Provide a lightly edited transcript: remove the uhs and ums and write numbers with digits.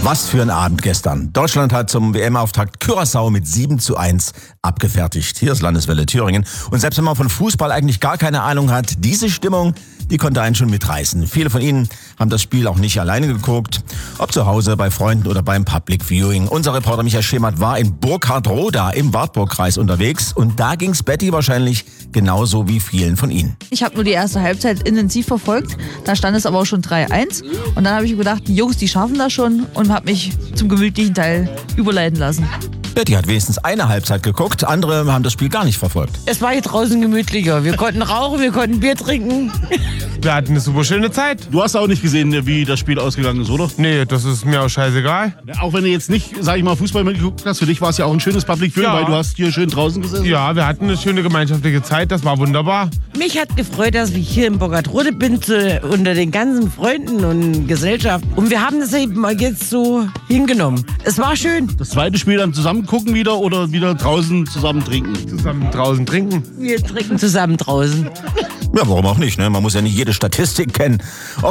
Was für ein Abend gestern. Deutschland hat zum WM-Auftakt Curaçao mit 7:1 abgefertigt. Hier ist Landeswelle Thüringen. Und selbst wenn man von Fußball eigentlich gar keine Ahnung hat, diese Stimmung, die konnte einen schon mitreißen. Viele von Ihnen haben das Spiel auch nicht alleine geguckt, ob zu Hause, bei Freunden oder beim Public Viewing. Unser Reporter Michael Schemert war in Burkhardroda im Wartburgkreis unterwegs und da ging's Betty wahrscheinlich genauso wie vielen von Ihnen. Ich habe nur die erste Halbzeit intensiv verfolgt, da stand es aber auch schon 3:1 und dann habe ich gedacht, die Jungs, die schaffen das schon und habe mich zum gemütlichen Teil überleiten lassen. Betty hat wenigstens eine Halbzeit geguckt, andere haben das Spiel gar nicht verfolgt. Es war hier draußen gemütlicher. Wir konnten rauchen, wir konnten Bier trinken. Wir hatten eine super schöne Zeit. Du hast auch nicht gesehen, wie das Spiel ausgegangen ist, oder? Nee, das ist mir auch scheißegal. Auch wenn du jetzt nicht, sag ich mal, Fußball mitgeguckt hast, für dich war es ja auch ein schönes Public Viewing, Ja. weil du hast hier schön draußen gesessen. Ja, wir hatten eine schöne gemeinschaftliche Zeit, das war wunderbar. Mich hat gefreut, dass ich hier in Burkhardroda bin, unter den ganzen Freunden und Gesellschaft. Und wir haben das eben mal jetzt so hingenommen. Es war schön. Das zweite Spiel dann zusammen gucken wieder oder wieder draußen zusammen trinken? Zusammen draußen trinken. Wir trinken zusammen draußen. Ja, warum auch nicht, ne? Man muss ja nicht jede Statistik kennen.